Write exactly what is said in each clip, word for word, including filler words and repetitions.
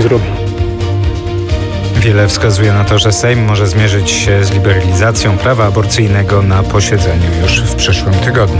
zrobi. Wiele wskazuje na to, że Sejm może zmierzyć się z liberalizacją prawa aborcyjnego na posiedzeniu już w przyszłym tygodniu.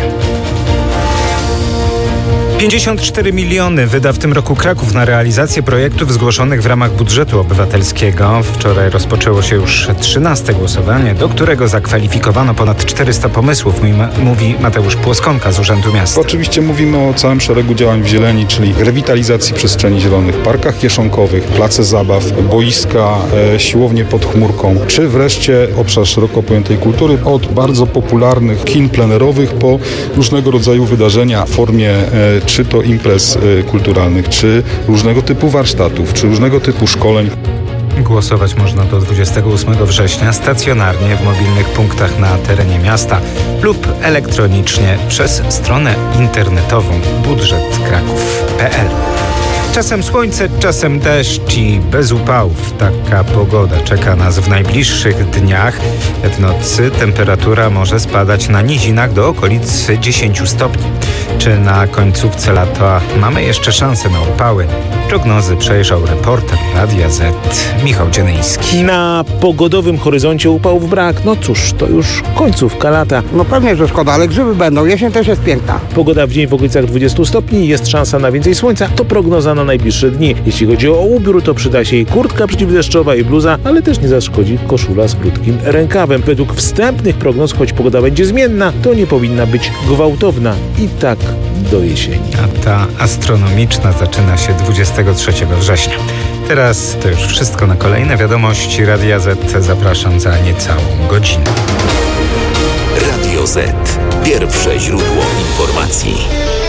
pięćdziesiąt cztery miliony wyda w tym roku Kraków na realizację projektów zgłoszonych w ramach budżetu obywatelskiego. Wczoraj rozpoczęło się już trzynaste głosowanie, do którego zakwalifikowano ponad czterysta pomysłów, mówi Mateusz Płoskonka z Urzędu Miasta. Oczywiście mówimy o całym szeregu działań w zieleni, czyli rewitalizacji przestrzeni zielonych, parkach kieszonkowych, place zabaw, boiska, e, siłownie pod chmurką, czy wreszcie obszar szeroko pojętej kultury, od bardzo popularnych kin plenerowych po różnego rodzaju wydarzenia w formie e, czy to imprez y, kulturalnych, czy różnego typu warsztatów, czy różnego typu szkoleń. Głosować można do dwudziestego ósmego września stacjonarnie w mobilnych punktach na terenie miasta lub elektronicznie przez stronę internetową budżet kraków kropka p l. Czasem słońce, czasem deszcz i bez upałów. Taka pogoda czeka nas w najbliższych dniach. W nocy temperatura może spadać na nizinach do okolic dziesięć stopni. Czy na końcówce lata mamy jeszcze szansę na upały? Prognozy przejrzał reporter Radia Z Michał Dzienyński. Na pogodowym horyzoncie upałów brak. No cóż, to już końcówka lata. No pewnie, że szkoda, ale grzyby będą. Jesień też jest piękna. Pogoda w dzień w okolicach dwudziestu stopni. Jest szansa na więcej słońca. To prognoza na najbliższe dni. Jeśli chodzi o ubiór, to przyda się i kurtka przeciwdeszczowa i bluza, ale też nie zaszkodzi koszula z krótkim rękawem. Według wstępnych prognoz, choć pogoda będzie zmienna, to nie powinna być gwałtowna. I tak do jesieni. A ta astronomiczna zaczyna się dwudziestego trzeciego września. Teraz to już wszystko. Na kolejne wiadomości Radia Z zapraszam za niecałą godzinę. Radio Z. Pierwsze źródło informacji.